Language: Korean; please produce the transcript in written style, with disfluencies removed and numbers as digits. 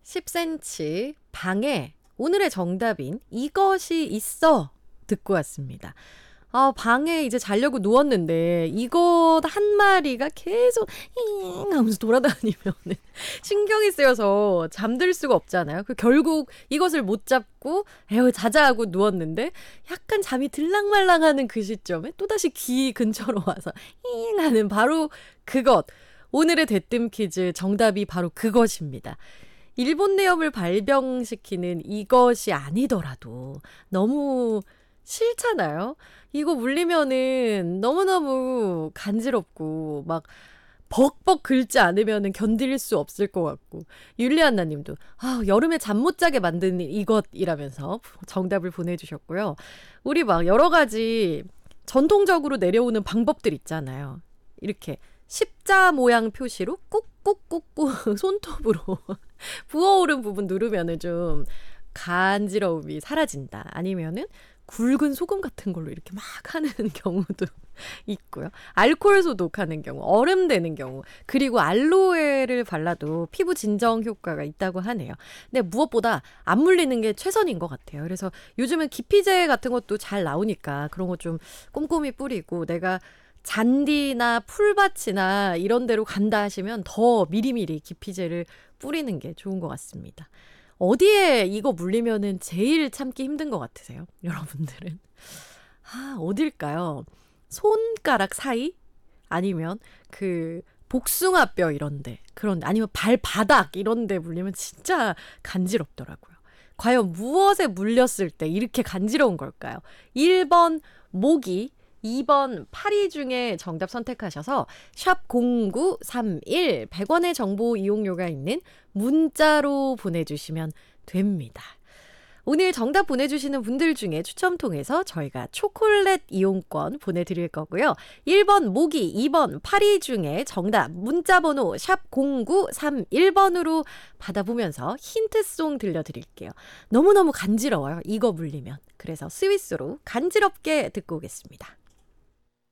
10cm 방에 오늘의 정답인 이것이 있어 듣고 왔습니다. 방에 이제 자려고 누웠는데 이것 한 마리가 계속 잉 하면서 돌아다니면은 신경이 쓰여서 잠들 수가 없잖아요. 결국 이것을 못 잡고 에휴 자자 하고 누웠는데 약간 잠이 들랑말랑하는 그 시점에 또다시 귀 근처로 와서 잉 하는 바로 그것. 오늘의 대뜸 퀴즈 정답이 바로 그것입니다. 일본 내염을 발병시키는 이것이 아니더라도 너무 싫잖아요. 이거 물리면은 너무너무 간지럽고 막 벅벅 긁지 않으면은 견딜 수 없을 것 같고. 율리안나 님도 여름에 잠 못 자게 만드는 이것이라면서 정답을 보내주셨고요. 우리 막 여러 가지 전통적으로 내려오는 방법들 있잖아요. 이렇게 십자 모양 표시로 꾹꾹꾹꾹 손톱으로 부어오른 부분 누르면은 좀 간지러움이 사라진다. 아니면은 굵은 소금 같은 걸로 이렇게 막 하는 경우도 있고요. 알코올 소독하는 경우, 얼음 되는 경우, 그리고 알로에를 발라도 피부 진정 효과가 있다고 하네요. 근데 무엇보다 안 물리는 게 최선인 것 같아요. 그래서 요즘은 기피제 같은 것도 잘 나오니까 그런 거 좀 꼼꼼히 뿌리고 내가 잔디나 풀밭이나 이런 데로 간다 하시면 더 미리미리 기피제를 뿌리는 게 좋은 것 같습니다. 어디에 이거 물리면은 제일 참기 힘든 것 같으세요? 여러분들은? 어딜까요? 손가락 사이? 아니면 그 복숭아뼈 이런데 아니면 발바닥 이런데 물리면 진짜 간지럽더라고요. 과연 무엇에 물렸을 때 이렇게 간지러운 걸까요? 1번 모기, 2번 파리 중에 정답 선택하셔서 샵 0931 100원의 정보 이용료가 있는 문자로 보내주시면 됩니다. 오늘 정답 보내주시는 분들 중에 추첨 통해서 저희가 초콜릿 이용권 보내드릴 거고요. 1번 모기, 2번 파리 중에 정답 문자번호 샵 0931번으로 받아보면서 힌트송 들려드릴게요. 너무너무 간지러워요. 이거 물리면. 그래서 스위스로 간지럽게 듣고 오겠습니다.